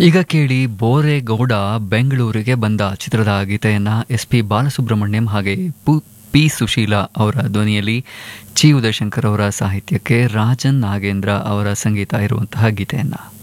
ಈಗ ಕೇಳಿ ಬೋರೇಗೌಡ ಬೆಂಗಳೂರಿಗೆ ಬಂದ ಚಿತ್ರದ ಗೀತೆಯನ್ನ SP ಬಾಲಸುಬ್ರಹ್ಮಣ್ಯಂ ಹಾಗೆ ಪಿ ಸುಶೀಲಾ ಅವರ ಧ್ವನಿಯಲ್ಲಿ ಚಿ ಉದಯಶಂಕರ್ ಅವರ ಸಾಹಿತ್ಯಕ್ಕೆ ರಾಜನ್ ನಾಗೇಂದ್ರ ಅವರ ಸಂಗೀತ ಇರುವಂತಹ ಗೀತೆಯನ್ನ